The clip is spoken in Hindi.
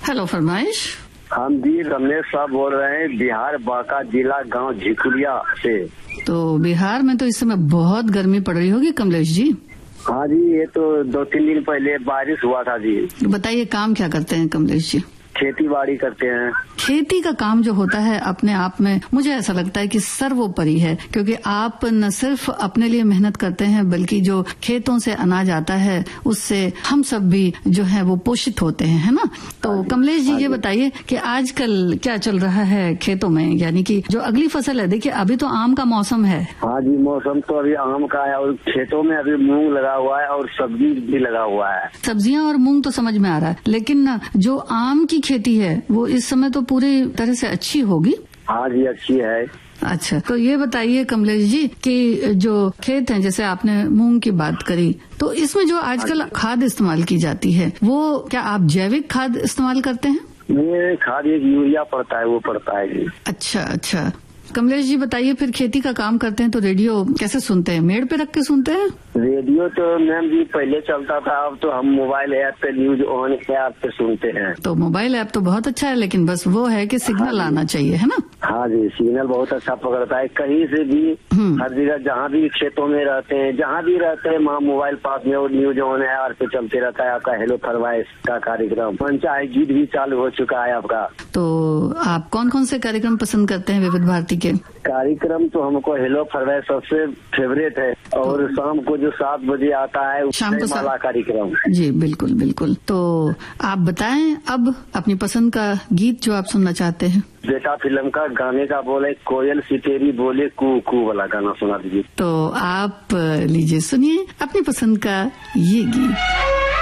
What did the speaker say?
हेलो, फरमाइश। हम जी रमेश साहब बोल रहे हैं, बिहार बांका जिला, गांव झिकुरिया से। तो बिहार में तो इस समय बहुत गर्मी पड़ रही होगी कमलेश जी। हाँ जी, ये तो 2-3 दिन पहले बारिश हुआ था जी। बताइए, काम क्या करते हैं कमलेश जी? खेती बाड़ी करते हैं। खेती का काम जो होता है अपने आप में मुझे ऐसा लगता है कि सर्वोपरि है, क्योंकि आप न सिर्फ अपने लिए मेहनत करते हैं बल्कि जो खेतों से अनाज आता है उससे हम सब भी जो है वो पोषित होते हैं, है ना। तो कमलेश जी ये बताइए कि आजकल क्या चल रहा है खेतों में, यानी कि जो अगली फसल है। देखिए अभी तो आम का मौसम है। हाँ जी, मौसम तो अभी आम का है और खेतों में अभी मूंग लगा हुआ है और सब्जी भी लगा हुआ है। सब्जियां और मूंग तो समझ में आ रहा है, लेकिन जो आम की खेती है वो इस समय तो पूरी तरह से अच्छी होगी। हाँ जी, अच्छी है। अच्छा, तो ये बताइए कमलेश जी कि जो खेत हैं, जैसे आपने मूंग की बात करी, तो इसमें जो आजकल खाद इस्तेमाल की जाती है वो क्या आप जैविक खाद इस्तेमाल करते हैं? ये खाद एक यूरिया पड़ता है, वो पड़ता है जी। अच्छा। कमलेश जी बताइए, फिर खेती का काम करते हैं तो रेडियो कैसे सुनते हैं? मेड़ पे रख के सुनते हैं? रेडियो तो मैम जी पहले चलता था, अब तो हम मोबाइल ऐप पे, न्यूज ऑन ऐप पे सुनते हैं। तो मोबाइल ऐप तो बहुत अच्छा है, लेकिन बस वो है कि सिग्नल आना चाहिए, है ना। हाँ जी, सिग्नल बहुत अच्छा पकड़ता है, कहीं से भी, हर जगह, जहाँ भी खेतों में रहते हैं, जहाँ भी रहते हैं, वहाँ मोबाइल पास में और न्यूज ऑन ऐप पे चलते रहता है आपका हेलो फरमाइश का कार्यक्रम। पंचायत गीत भी चालू हो चुका है आपका। तो आप कौन कौन से कार्यक्रम पसंद करते हैं विविध भारती के? कार्यक्रम तो हमको हेलो फरमाइश सबसे फेवरेट है, और शाम को जो 7 बजे आता है शाम को माला कार्यक्रम। जी बिल्कुल। तो आप बताएं अब अपनी पसंद का गीत जो आप सुनना चाहते हैं। बेटा फिल्म का गाने का बोले, कोयल सितेरी बोले कू कू वाला गाना सुना दीजिए। तो आप लीजिए, सुनिए अपनी पसंद का ये गीत।